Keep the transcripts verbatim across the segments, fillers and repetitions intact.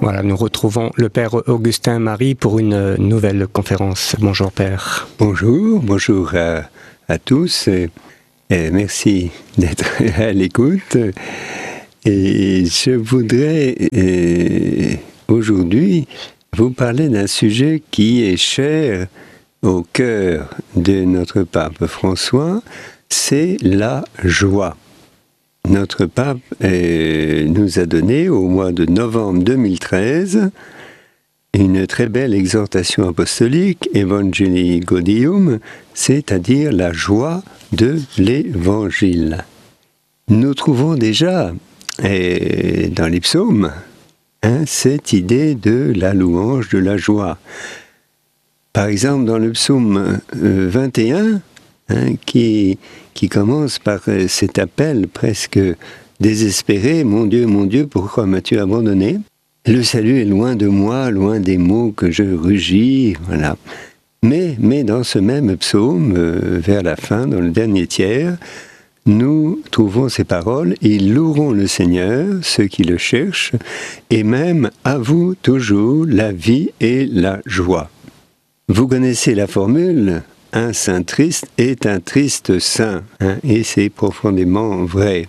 Voilà, nous retrouvons le Père Augustin Marie pour une nouvelle conférence. Bonjour Père. Bonjour, bonjour à, à tous. Et, et merci d'être à l'écoute. Et je voudrais et, aujourd'hui vous parler d'un sujet qui est cher au cœur de notre pape François, c'est la joie. Notre pape euh, nous a donné au mois de novembre deux mille treize une très belle exhortation apostolique, Evangelii Gaudium, c'est-à-dire la joie de l'Évangile. Nous trouvons déjà euh, dans les psaumes hein, cette idée de la louange, de la joie. Par exemple, dans le psaume euh, vingt et un, hein, qui, qui commence par euh, cet appel presque désespéré, « Mon Dieu, mon Dieu, pourquoi m'as-tu abandonné ?» Le salut est loin de moi, loin des mots que je rugis, voilà. Mais, mais dans ce même psaume, euh, vers la fin, dans le dernier tiers, nous trouvons ces paroles « Ils loueront le Seigneur, ceux qui le cherchent, et même à vous toujours la vie et la joie. » Vous connaissez la formule « Un saint triste est un triste saint hein, », et c'est profondément vrai.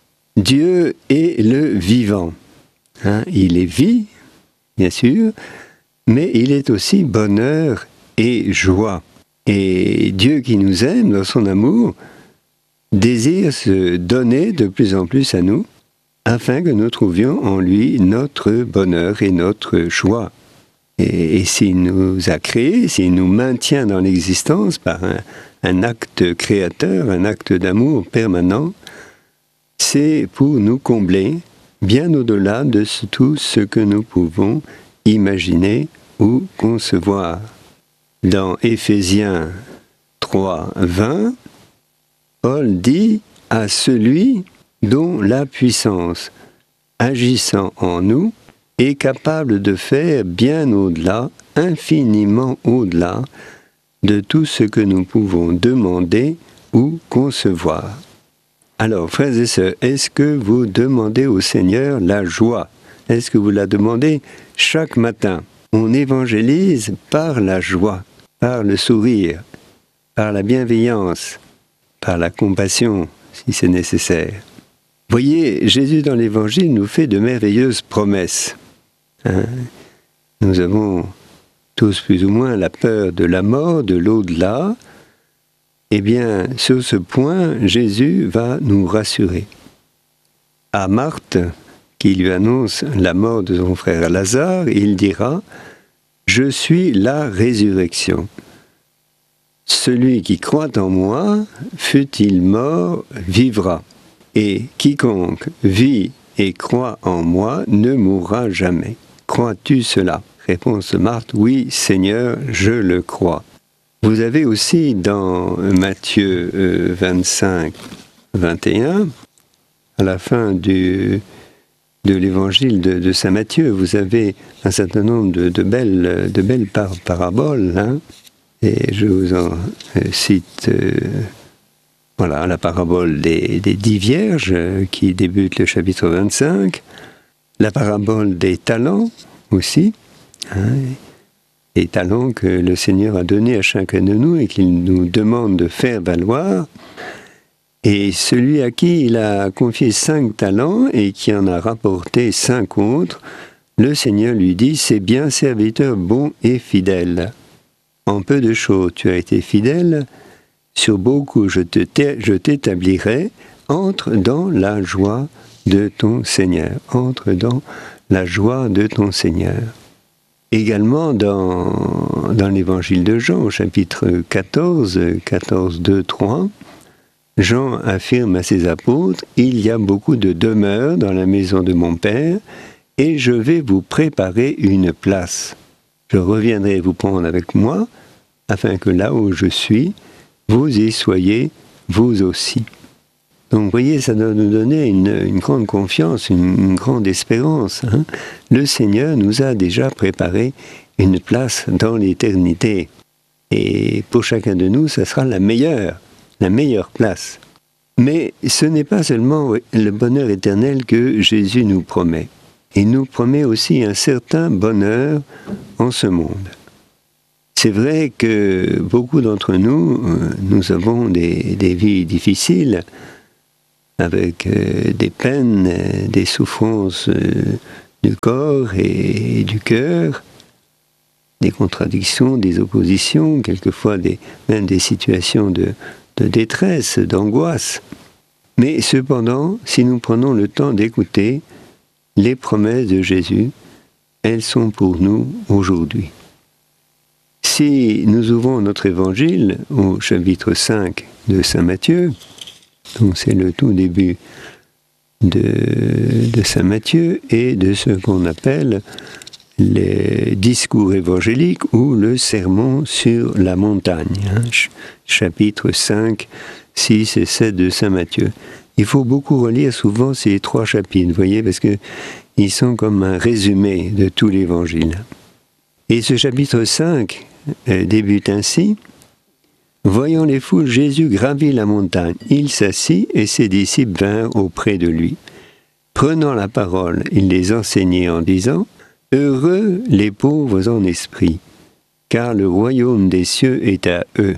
Dieu est le vivant. Hein, il est vie, bien sûr, mais il est aussi bonheur et joie. Et Dieu qui nous aime dans son amour désire se donner de plus en plus à nous, afin que nous trouvions en lui notre bonheur et notre joie. Et, et s'il nous a créés, s'il nous maintient dans l'existence par un, un acte créateur, un acte d'amour permanent, c'est pour nous combler bien au-delà de tout ce que nous pouvons imaginer ou concevoir. Dans Éphésiens trois, vingt, Paul dit « à celui dont la puissance, agissant en nous, est capable de faire bien au-delà, infiniment au-delà, de tout ce que nous pouvons demander ou concevoir. » Alors, frères et sœurs, est-ce que vous demandez au Seigneur la joie? Est-ce que vous la demandez chaque matin? On évangélise par la joie, par le sourire, par la bienveillance, par la compassion, si c'est nécessaire. Voyez, Jésus dans l'Évangile nous fait de merveilleuses promesses. Hein? Nous avons tous plus ou moins la peur de la mort, de l'au-delà. Eh bien, sur ce point, Jésus va nous rassurer. À Marthe, qui lui annonce la mort de son frère Lazare, il dira « Je suis la résurrection. Celui qui croit en moi, fût-il mort, vivra. Et quiconque vit et croit en moi ne mourra jamais. Crois-tu cela ?» Réponse de Marthe « Oui, Seigneur, je le crois. » Vous avez aussi dans Matthieu euh, vingt-cinq, vingt et un, à la fin du, de l'évangile de, de saint Matthieu, vous avez un certain nombre de, de belles, de belles par, paraboles, hein, et je vous en euh, cite euh, voilà, la parabole des, des dix vierges euh, qui débute le chapitre vingt-cinq, la parabole des talents aussi, hein, les talents que le Seigneur a donnés à chacun de nous et qu'il nous demande de faire valoir. Et celui à qui il a confié cinq talents et qui en a rapporté cinq autres, le Seigneur lui dit « C'est bien, serviteur bon et fidèle. En peu de choses tu as été fidèle, sur beaucoup je, te je t'établirai, entre dans la joie de ton Seigneur. » Entre dans la joie de ton Seigneur. Également dans, dans l'évangile de Jean, au chapitre quatorze, quatorze, deux, trois, Jean affirme à ses apôtres « Il y a beaucoup de demeures dans la maison de mon Père, et je vais vous préparer une place. Je reviendrai vous prendre avec moi, afin que là où je suis, vous y soyez, vous aussi. » Donc, vous voyez, ça doit nous donner une, une grande confiance, une, une grande espérance. Hein. Le Seigneur nous a déjà préparé une place dans l'éternité. Et pour chacun de nous, ça sera la meilleure, la meilleure place. Mais ce n'est pas seulement le bonheur éternel que Jésus nous promet. il nous promet aussi un certain bonheur en ce monde. C'est vrai que beaucoup d'entre nous, nous avons des, des vies difficiles, avec euh, des peines, euh, des souffrances euh, du corps et, et du cœur, des contradictions, des oppositions, quelquefois des, même des situations de, de détresse, d'angoisse. Mais cependant, si nous prenons le temps d'écouter les promesses de Jésus, elles sont pour nous aujourd'hui. Si nous ouvrons notre évangile au chapitre cinq de saint Matthieu, donc c'est le tout début de, de saint Matthieu et de ce qu'on appelle les discours évangéliques ou le sermon sur la montagne, hein, chapitre cinq, six et sept de saint Matthieu. Il faut beaucoup relire souvent ces trois chapitres, vous voyez, parce qu'ils sont comme un résumé de tout l'évangile. Et ce chapitre cinq euh, débute ainsi. Voyant les foules, Jésus gravit la montagne. Il s'assit et ses disciples vinrent auprès de lui. Prenant la parole, il les enseignait en disant « Heureux les pauvres en esprit, car le royaume des cieux est à eux.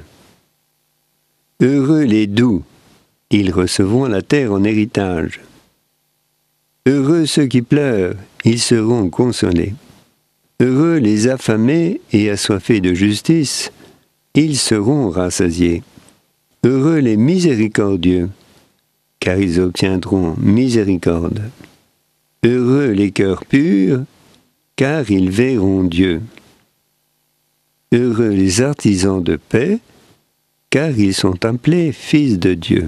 Heureux les doux, ils recevront la terre en héritage. Heureux ceux qui pleurent, ils seront consolés. Heureux les affamés et assoiffés de justice, ils seront rassasiés. Heureux les miséricordieux, car ils obtiendront miséricorde. Heureux les cœurs purs, car ils verront Dieu. Heureux les artisans de paix, car ils sont appelés fils de Dieu.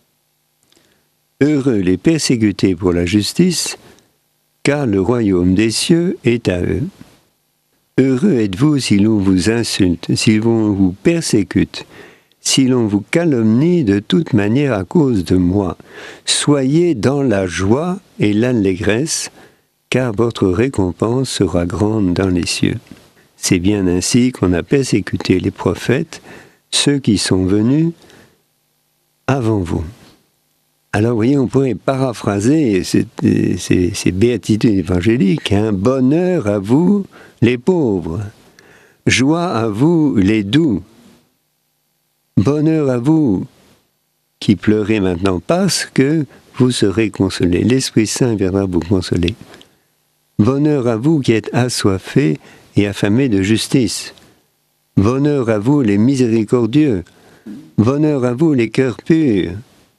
Heureux les persécutés pour la justice, car le royaume des cieux est à eux. Heureux êtes-vous si l'on vous insulte, si l'on vous persécute, si l'on vous calomnie de toute manière à cause de moi. Soyez dans la joie et l'allégresse, car votre récompense sera grande dans les cieux. C'est bien ainsi qu'on a persécuté les prophètes, ceux qui sont venus avant vous. Alors, vous voyez, on pourrait paraphraser ces, ces, ces béatitudes évangéliques. Hein. Bonheur à vous, les pauvres. Joie à vous, les doux. Bonheur à vous, qui pleurez maintenant, parce que vous serez consolés. L'Esprit Saint viendra vous consoler. Bonheur à vous qui êtes assoiffés et affamés de justice. Bonheur à vous, les miséricordieux. Bonheur à vous, les cœurs purs.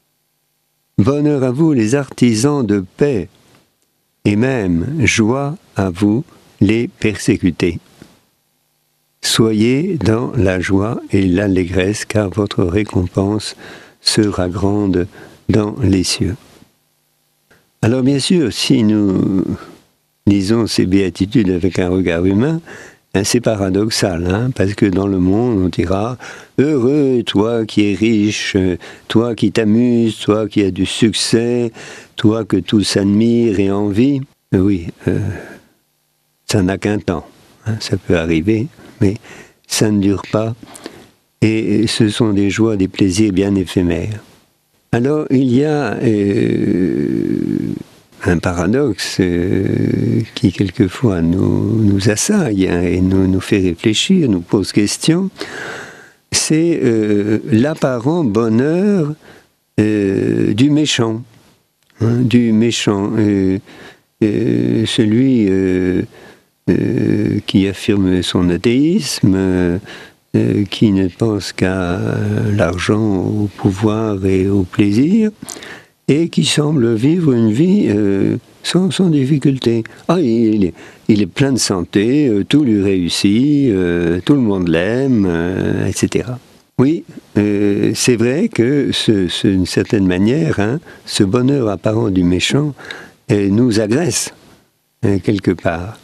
Bonheur à vous, les artisans de paix, et même joie à vous, les persécutés. Soyez dans la joie et l'allégresse, car votre récompense sera grande dans les cieux. Alors bien sûr, si nous lisons ces béatitudes avec un regard humain, c'est paradoxal, hein, parce que dans le monde, on dira « Heureux, toi qui es riche, toi qui t'amuses, toi qui as du succès, toi que tous admirent et envient. » Oui, euh, ça n'a qu'un temps, hein, ça peut arriver, mais ça ne dure pas, et ce sont des joies, des plaisirs bien éphémères. Alors, il y a euh, un paradoxe euh, qui quelquefois nous, nous assaille, hein, et nous, nous fait réfléchir, nous pose question, c'est euh, l'apparent bonheur euh, du méchant, hein, du méchant, euh, euh, celui euh, euh, qui affirme son athéisme, euh, euh, qui ne pense qu'à l'argent, au pouvoir et au plaisir, et qui semble vivre une vie euh, sans, sans difficulté. Ah, il est, il est plein de santé, euh, tout lui réussit, euh, tout le monde l'aime, euh, et cetera. Oui, euh, c'est vrai que, ce, ce, d'une certaine manière, hein, ce bonheur apparent du méchant euh, nous agresse, hein, quelque part.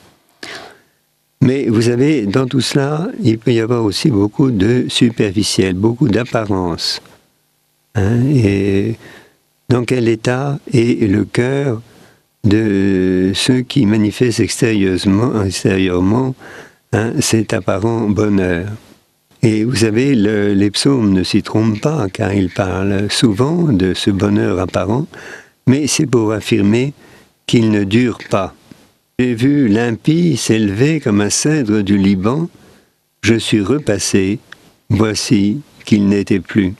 Mais vous savez, dans tout cela, il peut y avoir aussi beaucoup de superficiel, beaucoup d'apparence. Hein, et dans quel état est le cœur de ceux qui manifestent extérieurement, extérieurement hein, cet apparent bonheur? Et vous savez, le, les psaumes ne s'y trompent pas, car ils parlent souvent de ce bonheur apparent, mais c'est pour affirmer qu'il ne dure pas. J'ai vu l'impie s'élever comme un cèdre du Liban. Je suis repassé, voici qu'il n'était plus.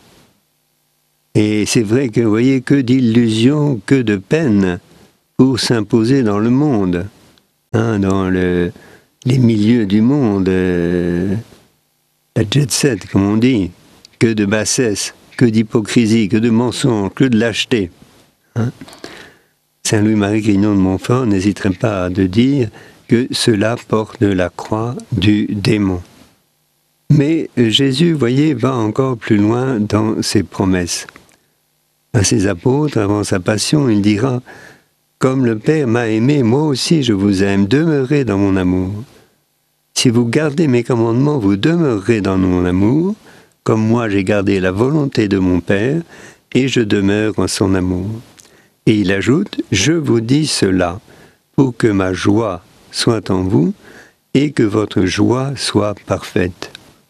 Et c'est vrai que, vous voyez, que d'illusions, que de peine pour s'imposer dans le monde, hein, dans le, les milieux du monde, euh, la jet set, comme on dit, que de bassesse, que d'hypocrisie, que de mensonge, que de lâcheté. Hein. Saint Louis-Marie Grignon de Montfort n'hésiterait pas à de dire que cela porte la croix du démon. Mais Jésus, vous voyez, va encore plus loin dans ses promesses. À ses apôtres, avant sa passion, il dira « Comme le Père m'a aimé, moi aussi je vous aime, demeurez dans mon amour. Si vous gardez mes commandements, vous demeurerez dans mon amour, comme moi j'ai gardé la volonté de mon Père, et je demeure en son amour. » Et il ajoute « Je vous dis cela, pour que ma joie soit en vous, et que votre joie soit parfaite. »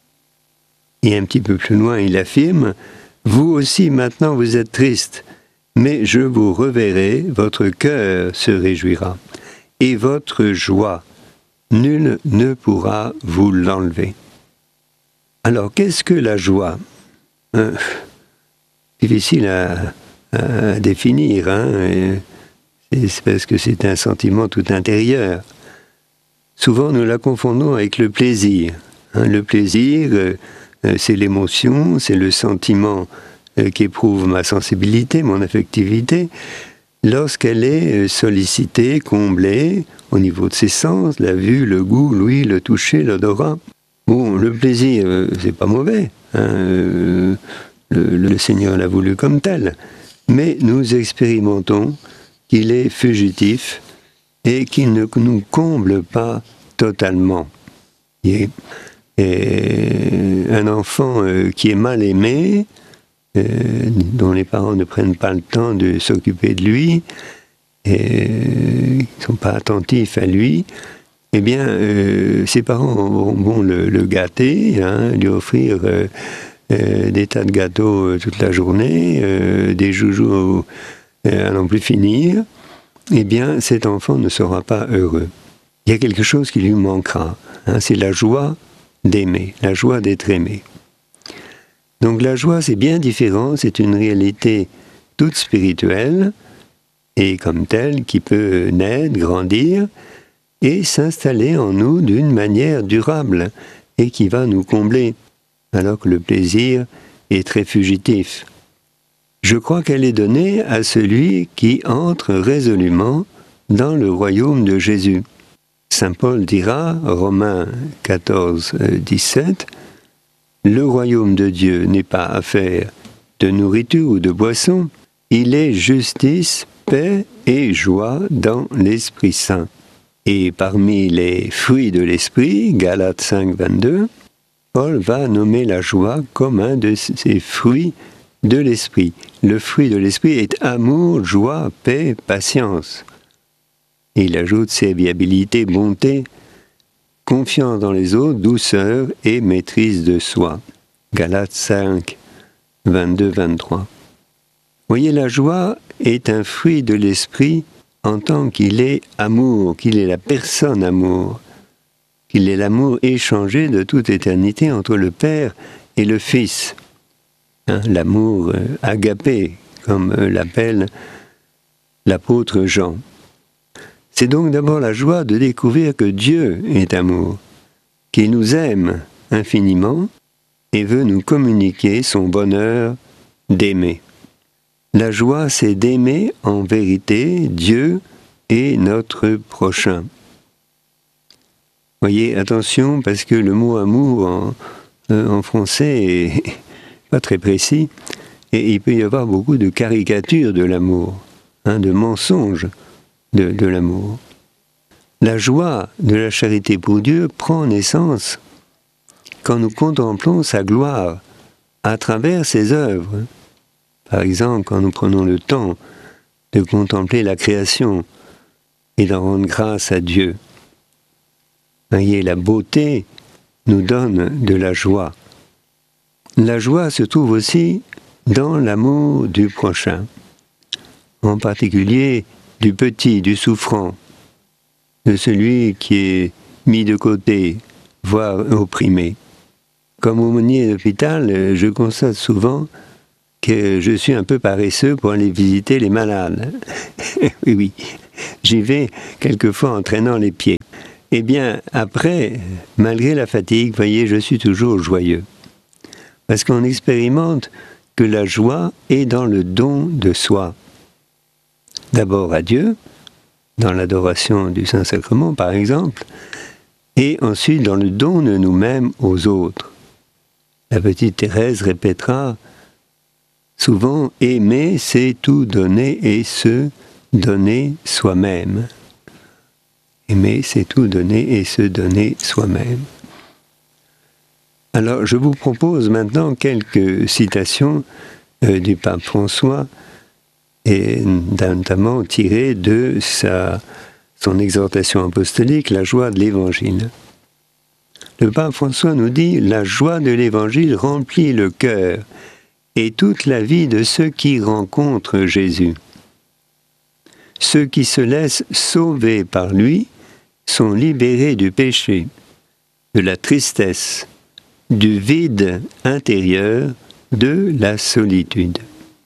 Et un petit peu plus loin, il affirme « Vous aussi maintenant vous êtes tristes, mais je vous reverrai, votre cœur se réjouira, et votre joie, nul ne pourra vous l'enlever. » Alors, qu'est-ce que la joie? euh, Difficile à, à définir, hein, c'est parce que c'est un sentiment tout intérieur. Souvent, nous la confondons avec le plaisir. Hein, le plaisir, euh, c'est l'émotion, c'est le sentiment euh, qu'éprouve ma sensibilité, mon affectivité, lorsqu'elle est sollicitée, comblée, au niveau de ses sens, la vue, le goût, l'ouïe, le toucher, l'odorat. Bon, le plaisir, euh, c'est pas mauvais, hein, euh, le, le Seigneur l'a voulu comme tel, mais nous expérimentons qu'il est fugitif et qu'il ne nous comble pas totalement. Et, et un enfant euh, qui est mal aimé, euh, dont les parents ne prennent pas le temps de s'occuper de lui, et ils ne sont pas attentifs à lui, eh bien, euh, ses parents vont, vont le, le gâter, hein, lui offrir euh, euh, des tas de gâteaux euh, toute la journée, euh, des joujoux euh, à n'en plus finir. Eh bien, cet enfant ne sera pas heureux. Il y a quelque chose qui lui manquera. Hein, c'est la joie d'aimer, la joie d'être aimé. Donc la joie, c'est bien différent, c'est une réalité toute spirituelle, et comme telle, qui peut naître, grandir, et s'installer en nous d'une manière durable, et qui va nous combler, alors que le plaisir est très fugitif. Je crois qu'elle est donnée à celui qui entre résolument dans le royaume de Jésus. Saint Paul dira, Romains quatorze, dix-sept, « Le royaume de Dieu n'est pas affaire de nourriture ou de boisson, il est justice, paix et joie dans l'Esprit Saint. » Et parmi les fruits de l'Esprit, Galates cinq, vingt-deux, Paul va nommer la joie comme un de ces fruits de l'Esprit. Le fruit de l'Esprit est amour, joie, paix, patience. Et il ajoute serviabilité, bonté, confiance dans les autres, douceur et maîtrise de soi. Galates cinq, vingt-deux, vingt-trois. Voyez, la joie est un fruit de l'Esprit en tant qu'il est amour, qu'il est la personne amour, qu'il est l'amour échangé de toute éternité entre le Père et le Fils. Hein, l'amour euh, agapé, comme euh, l'appelle l'apôtre Jean. C'est donc d'abord la joie de découvrir que Dieu est amour, qu'il nous aime infiniment et veut nous communiquer son bonheur d'aimer. La joie, c'est d'aimer en vérité Dieu et notre prochain. Voyez, attention, parce que le mot amour en, euh, en français est pas très précis, et il peut y avoir beaucoup de caricatures de l'amour, hein, de mensonges de, de l'amour. La joie de la charité pour Dieu prend naissance quand nous contemplons sa gloire à travers ses œuvres. Par exemple, quand nous prenons le temps de contempler la création et d'en rendre grâce à Dieu. Voyez, la beauté nous donne de la joie. La joie se trouve aussi dans l'amour du prochain, en particulier du petit, du souffrant. de celui qui est mis de côté, voire opprimé. Comme aumônier d'hôpital, je constate souvent que je suis un peu paresseux pour aller visiter les malades. Oui, oui, j'y vais quelquefois en traînant les pieds. Eh bien, après, malgré la fatigue, voyez, je suis toujours joyeux. Parce qu'on expérimente que la joie est dans le don de soi. D'abord à Dieu, dans l'adoration du Saint-Sacrement par exemple, et ensuite dans le don de nous-mêmes aux autres. La petite Thérèse répétera souvent « aimer, c'est tout donner et se donner soi-même ». Aimer, c'est tout donner et se donner soi-même. Alors, je vous propose maintenant quelques citations euh, du pape François, et notamment tirées de sa, son exhortation apostolique, la joie de l'Évangile. Le pape François nous dit « La joie de l'Évangile remplit le cœur et toute la vie de ceux qui rencontrent Jésus. Ceux qui se laissent sauver par lui sont libérés du péché, de la tristesse, du vide intérieur, de la solitude.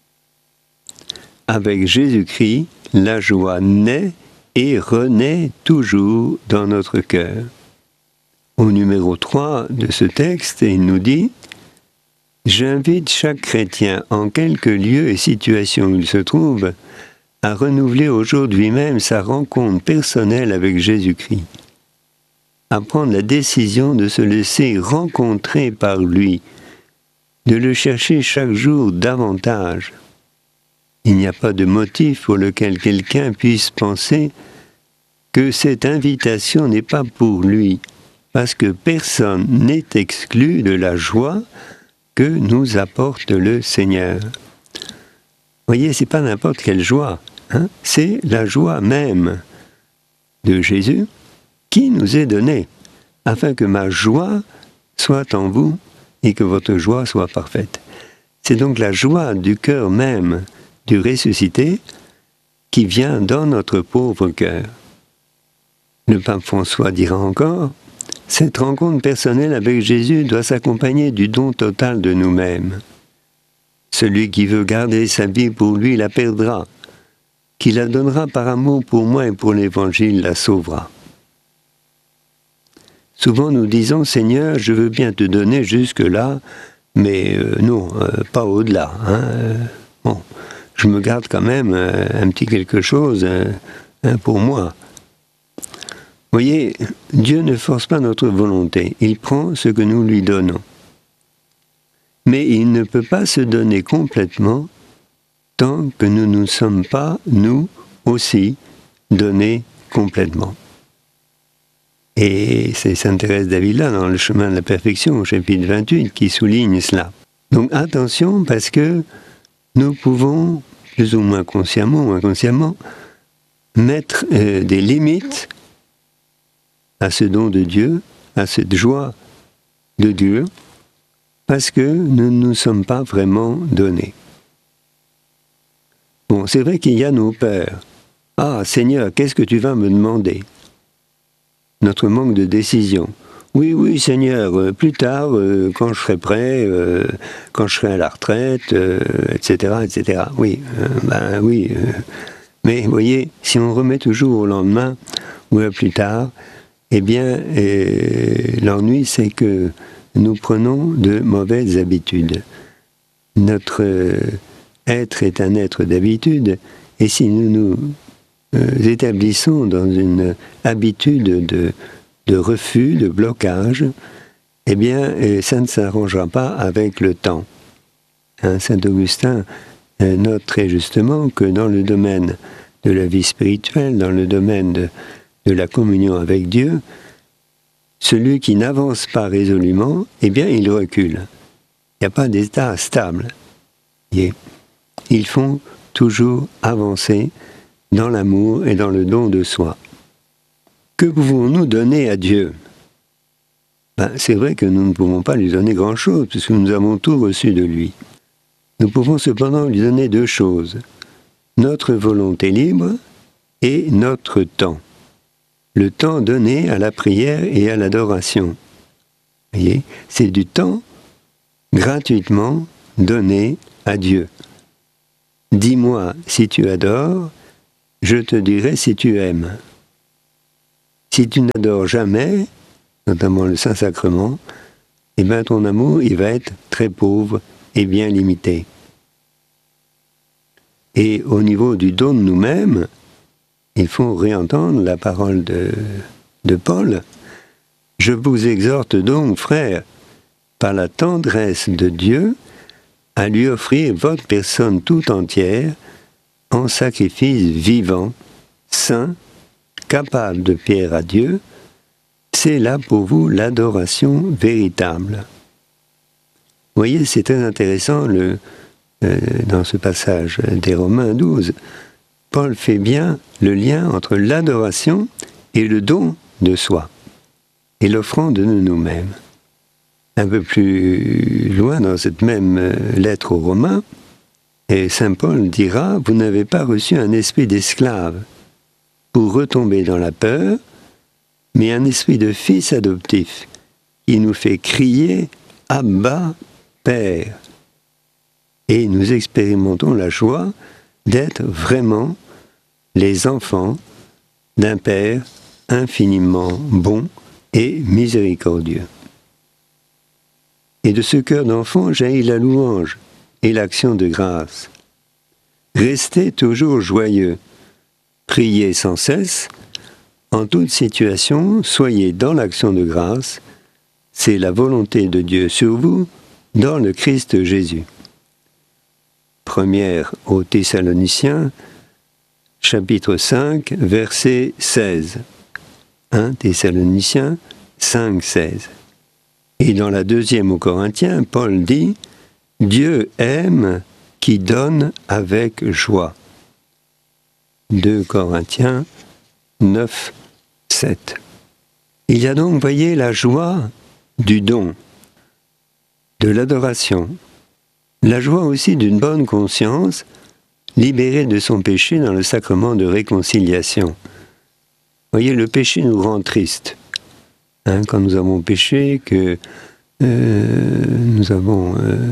Avec Jésus-Christ, la joie naît et renaît toujours dans notre cœur. » Au numéro trois de ce texte, il nous dit « J'invite chaque chrétien, en quelque lieu et situation où il se trouve, à renouveler aujourd'hui même sa rencontre personnelle avec Jésus-Christ, à prendre la décision de se laisser rencontrer par lui, de le chercher chaque jour davantage. Il n'y a pas de motif pour lequel quelqu'un puisse penser que cette invitation n'est pas pour lui, parce que personne n'est exclu de la joie que nous apporte le Seigneur. » Vous voyez, c'est pas n'importe quelle joie, hein? C'est la joie même de Jésus qui nous est donnée, afin que ma joie soit en vous et que votre joie soit parfaite. C'est donc la joie du cœur même du ressuscité qui vient dans notre pauvre cœur. Le pape François dira encore, « Cette rencontre personnelle avec Jésus doit s'accompagner du don total de nous-mêmes. Celui qui veut garder sa vie pour lui la perdra. Qui la donnera par amour pour moi et pour l'Évangile la sauvera. » Souvent nous disons, « Seigneur, je veux bien te donner jusque-là, mais euh, non, euh, pas au-delà. Hein, euh, bon, je me garde quand même euh, un petit quelque chose euh, hein, pour moi. » Vous voyez, Dieu ne force pas notre volonté, il prend ce que nous lui donnons. Mais il ne peut pas se donner complètement tant que nous ne nous sommes pas, nous aussi, donnés complètement. Et c'est Sainte Thérèse d'Avila, dans le chemin de la perfection, au chapitre vingt-huit, qui souligne cela. Donc attention, parce que nous pouvons, plus ou moins consciemment ou inconsciemment, mettre euh, des limites à ce don de Dieu, à cette joie de Dieu, parce que nous ne nous sommes pas vraiment donnés. Bon, c'est vrai qu'il y a nos peurs. « Ah, Seigneur, qu'est-ce que tu vas me demander ?» Notre manque de décision. « Oui, oui, Seigneur, euh, plus tard, euh, quand je serai prêt, euh, quand je serai à la retraite, euh, et cetera, et cetera. Oui, euh, ben oui. Euh, mais vous voyez, si on remet toujours au lendemain ou à plus tard, eh bien, euh, l'ennui, c'est que nous prenons de mauvaises habitudes. Notre euh, être est un être d'habitude, et si nous nous euh, établissons dans une habitude de, de refus, de blocage, eh bien, euh, ça ne s'arrangera pas avec le temps. Hein, Saint Augustin euh, note très justement que dans le domaine de la vie spirituelle, dans le domaine de, de la communion avec Dieu, celui qui n'avance pas résolument, eh bien, il recule. Il n'y a pas d'état stable. Ils font toujours avancer dans l'amour et dans le don de soi. Que pouvons-nous donner à Dieu ? Ben, c'est vrai que nous ne pouvons pas lui donner grand-chose, puisque nous avons tout reçu de lui. Nous pouvons cependant lui donner deux choses. Notre volonté libre et notre temps. le temps donné à la prière et à l'adoration. Vous voyez, c'est du temps gratuitement donné à Dieu. Dis-moi si tu adores, je te dirai si tu aimes. Si tu n'adores jamais, notamment le Saint-Sacrement, eh bien ton amour, il va être très pauvre et bien limité. Et au niveau du don de nous-mêmes, il faut réentendre la parole de, de Paul. « Je vous exhorte donc, frères, par la tendresse de Dieu, à lui offrir votre personne tout entière en sacrifice vivant, saint, capable de plaire à Dieu. C'est là pour vous l'adoration véritable. » Vous voyez, c'est très intéressant le, euh, dans ce passage des Romains douze. Paul fait bien le lien entre l'adoration et le don de soi, et l'offrande de nous-mêmes. Un peu plus loin, dans cette même lettre aux Romains, et saint Paul dira « Vous n'avez pas reçu un esprit d'esclave pour retomber dans la peur, mais un esprit de fils adoptif qui nous fait crier « Abba, Père ». Et nous expérimentons la joie d'être vraiment les enfants d'un Père infiniment bon et miséricordieux. Et de ce cœur d'enfant jaillit la louange et l'action de grâce. Restez toujours joyeux, priez sans cesse, en toute situation, soyez dans l'action de grâce, c'est la volonté de Dieu sur vous, dans le Christ Jésus. Première aux Thessaloniciens, chapitre cinq, verset seize. un Thessaloniciens cinq, seize. Et dans la deuxième aux Corinthiens, Paul dit « Dieu aime qui donne avec joie ». deux Corinthiens neuf, sept. Il y a donc, voyez, la joie du don, de l'adoration, la joie aussi d'une bonne conscience, libérée de son péché dans le sacrement de réconciliation. Voyez, le péché nous rend tristes. Hein, quand nous avons péché, que euh, nous avons euh,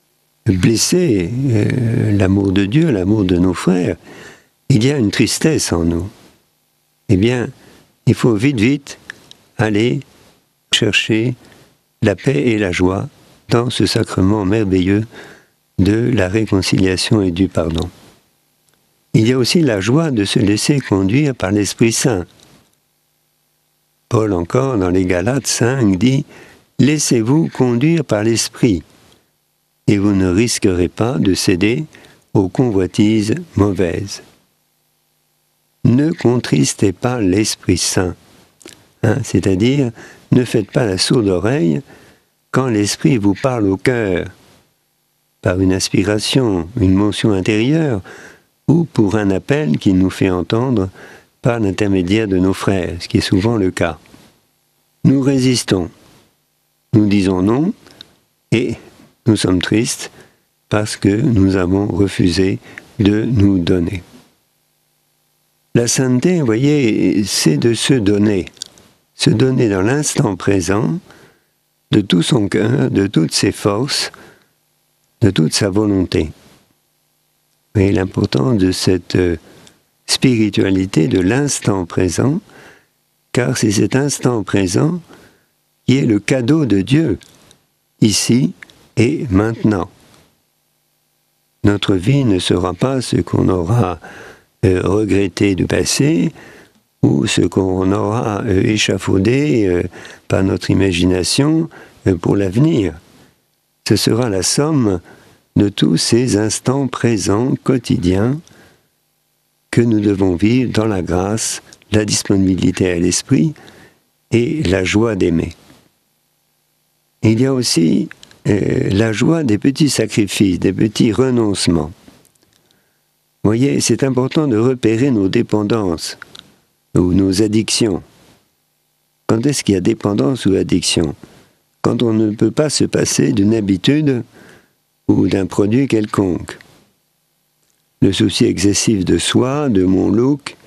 blessé euh, l'amour de Dieu, l'amour de nos frères, il y a une tristesse en nous. Eh bien, il faut vite, vite aller chercher la paix et la joie dans ce sacrement merveilleux de la réconciliation et du pardon. Il y a aussi la joie de se laisser conduire par l'Esprit Saint. Paul encore, dans les Galates cinq, dit « Laissez-vous conduire par l'Esprit, et vous ne risquerez pas de céder aux convoitises mauvaises. » Ne contristez pas l'Esprit Saint, hein, c'est-à-dire ne faites pas la sourde oreille quand l'Esprit vous parle au cœur, par une aspiration, une motion intérieure, ou pour un appel qu'il nous fait entendre par l'intermédiaire de nos frères, ce qui est souvent le cas. Nous résistons, nous disons non, et nous sommes tristes parce que nous avons refusé de nous donner. La sainteté, vous voyez, c'est de se donner, se donner dans l'instant présent, de tout son cœur, de toutes ses forces, de toute sa volonté. Et l'importance de cette spiritualité de l'instant présent, car c'est cet instant présent qui est le cadeau de Dieu, ici et maintenant. Notre vie ne sera pas ce qu'on aura euh, regretté du passé, ou ce qu'on aura euh, échafaudé euh, par notre imagination euh, pour l'avenir. Ce sera la somme de tous ces instants présents, quotidiens, que nous devons vivre dans la grâce, la disponibilité à l'esprit et la joie d'aimer. Il y a aussi euh, la joie des petits sacrifices, des petits renoncements. Vous voyez, c'est important de repérer nos dépendances ou nos addictions. Quand est-ce qu'il y a dépendance ou addiction? Quand on ne peut pas se passer d'une habitude ou d'un produit quelconque. Le souci excessif de soi, de mon look,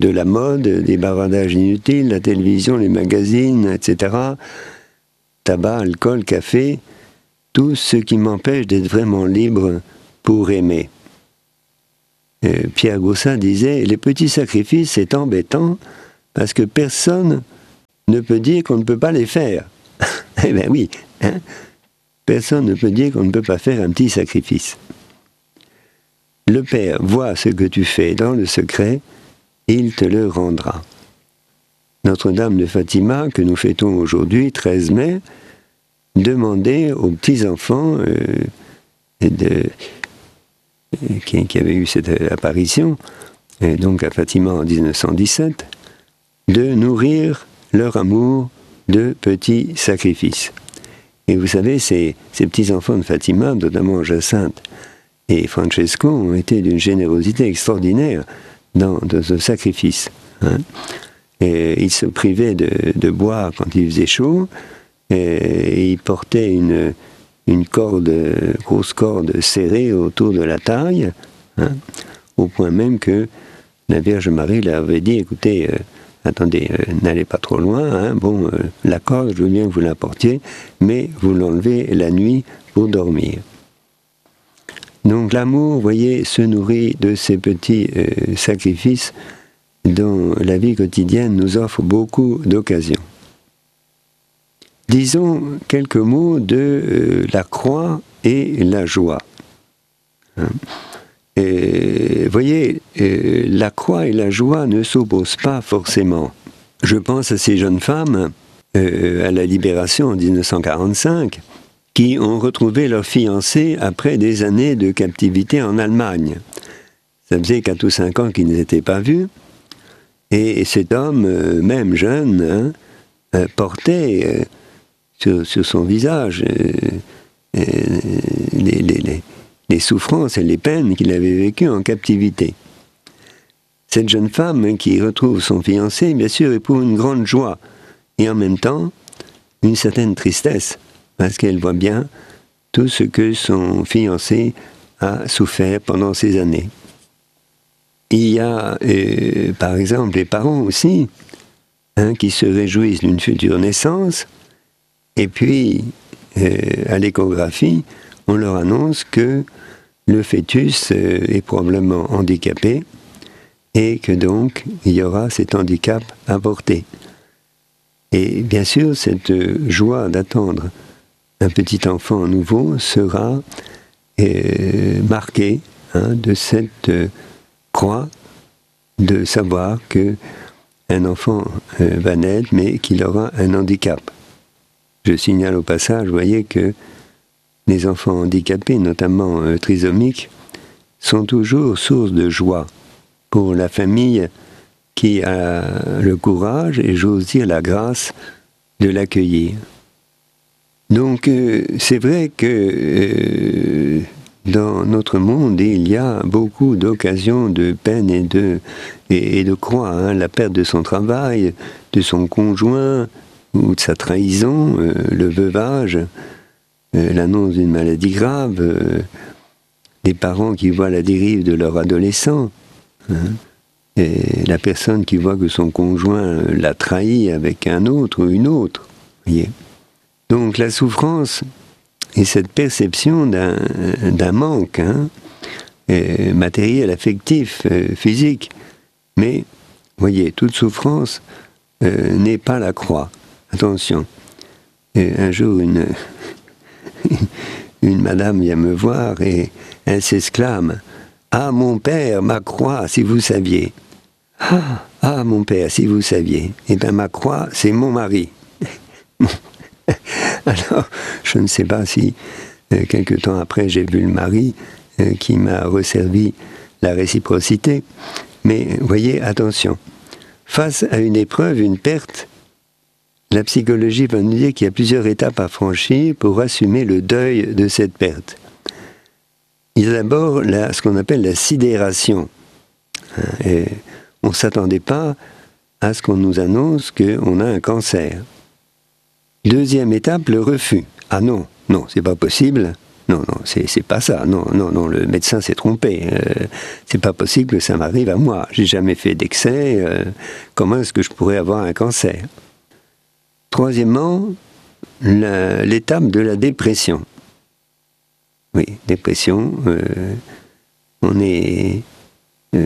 de la mode, des bavardages inutiles, la télévision, les magazines, et cetera. Tabac, alcool, café, tout ce qui m'empêche d'être vraiment libre pour aimer. Euh, Pierre Gossin disait, les petits sacrifices, c'est embêtant, parce que personne ne peut dire qu'on ne peut pas les faire. Eh bien oui, hein? Personne ne peut dire qu'on ne peut pas faire un petit sacrifice. Le Père voit ce que tu fais dans le secret, il te le rendra. Notre-Dame de Fatima, que nous fêtons aujourd'hui, treize mai, demandait aux petits-enfants euh, de, qui, qui avaient eu cette apparition, et donc à Fatima en mille neuf cent dix-sept, de nourrir leur amour de petits sacrifices. Et vous savez, ces, ces petits-enfants de Fatima, notamment Jacinthe et Francesco, ont été d'une générosité extraordinaire dans, dans ce sacrifice. Hein. Et ils se privaient de, de boire quand il faisait chaud, et ils portaient une, une corde, grosse corde serrée autour de la taille, hein, au point même que la Vierge Marie leur avait dit, écoutez, euh, attendez, euh, n'allez pas trop loin, hein, bon, euh, la corde, je veux bien que vous la portiez, mais vous l'enlevez la nuit pour dormir. Donc l'amour, vous voyez, se nourrit de ces petits euh, sacrifices dont la vie quotidienne nous offre beaucoup d'occasions. Disons quelques mots de euh, la croix et la joie. Hein? Et, voyez, euh, la croix et la joie ne s'opposent pas forcément. Je pense à ces jeunes femmes, euh, à la Libération en mille neuf cent quarante-cinq, qui ont retrouvé leur fiancé après des années de captivité en Allemagne. Ça faisait quatre ou cinq ans qu'ils n'étaient pas vus, et cet homme, euh, même jeune, hein, euh, portait euh, sur, sur son visage euh, euh, les, les, les, les souffrances et les peines qu'il avait vécues en captivité. Cette jeune femme qui retrouve son fiancé, bien sûr, éprouve une grande joie, et en même temps, une certaine tristesse, parce qu'elle voit bien tout ce que son fiancé a souffert pendant ces années. Il y a, euh, par exemple, les parents aussi, hein, qui se réjouissent d'une future naissance, et puis, euh, à l'échographie, on leur annonce que le fœtus euh, est probablement handicapé, et que donc, il y aura cet handicap à porter. Et bien sûr, cette joie d'attendre un petit enfant nouveau sera euh, marquée, hein, de cette euh, croix, de savoir que un enfant euh, va naître, mais qu'il aura un handicap. Je signale au passage, vous voyez, que les enfants handicapés, notamment euh, trisomiques, sont toujours source de joie pour la famille qui a le courage et, j'ose dire, la grâce de l'accueillir. Donc, euh, c'est vrai que euh, dans notre monde, il y a beaucoup d'occasions de peine et de, et, et de croix. Hein, la perte de son travail, de son conjoint, ou de sa trahison, euh, le veuvage, euh, l'annonce d'une maladie grave, euh, des parents qui voient la dérive de leur adolescent, hein, et la personne qui voit que son conjoint l'a trahi avec un autre ou une autre. Voyez. Donc la souffrance et cette perception d'un, d'un manque, hein, euh, matériel, affectif, euh, physique. Mais, voyez, toute souffrance euh, n'est pas la croix. Attention. Et un jour, une, une madame vient me voir et elle s'exclame « Ah, mon père, ma croix, si vous saviez !»« Ah, ah, mon père, si vous saviez !» Eh bien, ma croix, c'est mon mari. Alors, je ne sais pas si, euh, quelque temps après, j'ai vu le mari euh, qui m'a resservi la réciprocité. Mais, voyez, attention. Face à une épreuve, une perte, la psychologie va nous dire qu'il y a plusieurs étapes à franchir pour assumer le deuil de cette perte. Il y a d'abord la, ce qu'on appelle la sidération. Et on ne s'attendait pas à ce qu'on nous annonce qu'on a un cancer. Deuxième étape, le refus. Ah non, non, c'est pas possible. Non, non, c'est, c'est pas ça. Non, non, non, le médecin s'est trompé. Euh, c'est pas possible que ça m'arrive à moi. J'ai jamais fait d'excès. Euh, comment est-ce que je pourrais avoir un cancer? Troisièmement, la, l'étape de la dépression. Oui, dépression. Euh, on est euh,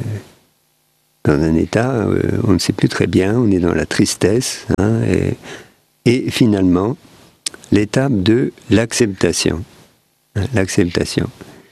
dans un état, euh, on ne sait plus très bien. On est dans la tristesse. Hein, et, et finalement, l'étape de l'acceptation. L'acceptation.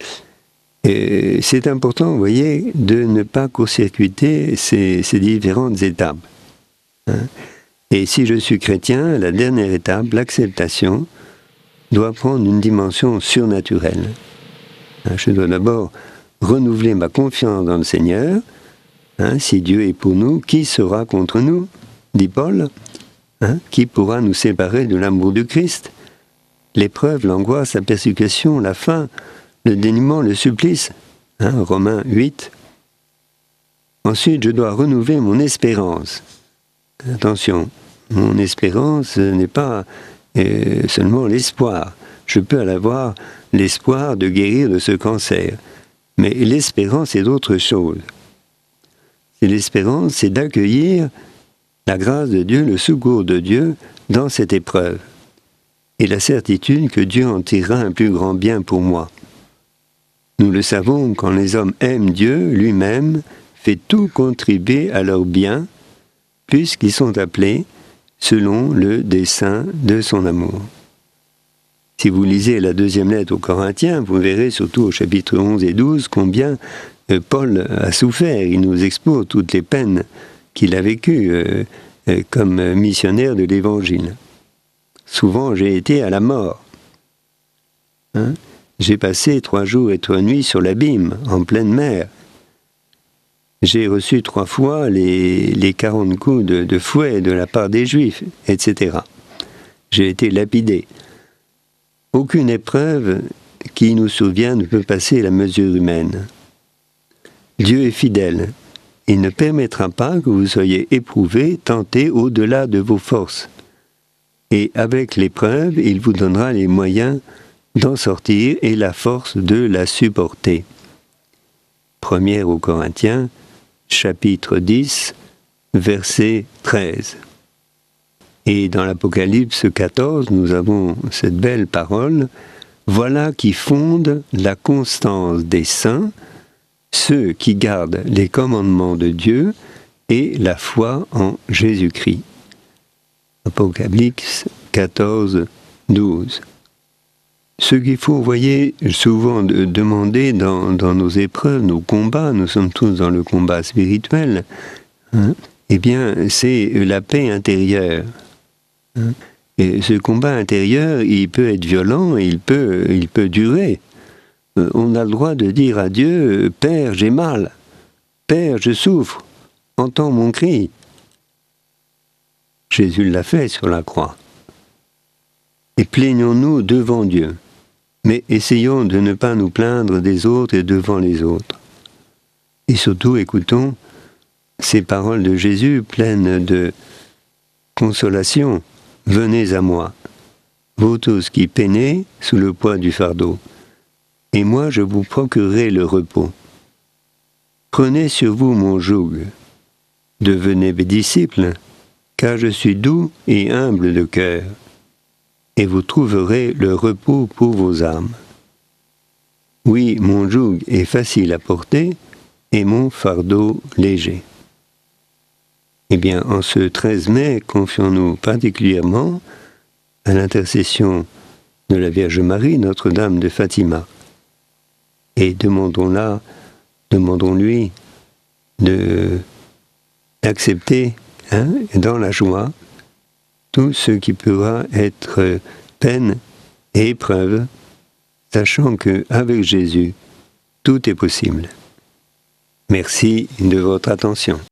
Et c'est important, vous voyez, de ne pas court-circuiter ces, ces différentes étapes. Hein. Et si je suis chrétien, la dernière étape, l'acceptation, doit prendre une dimension surnaturelle. Hein, je dois d'abord renouveler ma confiance dans le Seigneur. Hein, si Dieu est pour nous, qui sera contre nous, dit Paul. Hein, qui pourra nous séparer de l'amour du Christ? L'épreuve, l'angoisse, la persécution, la faim, le dénuement, le supplice. Hein, Romains huit. Ensuite, je dois renouveler mon espérance. Attention, mon espérance n'est pas euh, seulement l'espoir. Je peux avoir l'espoir de guérir de ce cancer. Mais l'espérance est autre chose. Et l'espérance, c'est d'accueillir la grâce de Dieu, le secours de Dieu dans cette épreuve. Et la certitude que Dieu en tirera un plus grand bien pour moi. Nous le savons, quand les hommes aiment Dieu, lui-même fait tout contribuer à leur bien, puisqu'ils sont appelés selon le dessein de son amour. Si vous lisez la deuxième lettre aux Corinthiens, vous verrez surtout au chapitre onze et douze combien Paul a souffert. Il nous expose toutes les peines qu'il a vécues euh, euh, comme missionnaire de l'Évangile. Souvent, j'ai été à la mort. Hein? J'ai passé trois jours et trois nuits sur l'abîme, en pleine mer. J'ai reçu trois fois les, les quarante coups de, de fouet de la part des Juifs, et cetera. J'ai été lapidé. Aucune épreuve qui nous survient ne peut passer la mesure humaine. Dieu est fidèle. Il ne permettra pas que vous soyez éprouvés, tentés au-delà de vos forces. Et avec l'épreuve, il vous donnera les moyens d'en sortir et la force de la supporter. Première aux Corinthiens, chapitre dix, verset treize. Et dans l'Apocalypse quatorze, nous avons cette belle parole, « Voilà qui fonde la constance des saints, ceux qui gardent les commandements de Dieu et la foi en Jésus-Christ. » Apocalypse quatorze, douze. Ce qu'il faut, vous voyez, souvent de demander dans, dans nos épreuves, nos combats, nous sommes tous dans le combat spirituel, hein, eh bien, c'est la paix intérieure. Hein. Et ce combat intérieur, il peut être violent, il peut, il peut durer. Euh, on a le droit de dire à Dieu, « Père, j'ai mal. Père, je souffre. Entends mon cri. » Jésus l'a fait sur la croix. Et plaignons-nous devant Dieu. Mais essayons de ne pas nous plaindre des autres et devant les autres. Et surtout, écoutons ces paroles de Jésus pleines de consolation. « Venez à moi, vous tous qui peinez sous le poids du fardeau, et moi je vous procurerai le repos. Prenez sur vous mon joug, devenez mes disciples, car je suis doux et humble de cœur, et vous trouverez le repos pour vos âmes. Oui, mon joug est facile à porter, et mon fardeau léger. » Eh bien, en ce treize mai, confions-nous particulièrement à l'intercession de la Vierge Marie, Notre-Dame de Fatima. Et demandons-la, demandons-lui de, d'accepter, hein, dans la joie, tout ce qui pourra être peine et épreuve, sachant qu'avec Jésus, tout est possible. Merci de votre attention.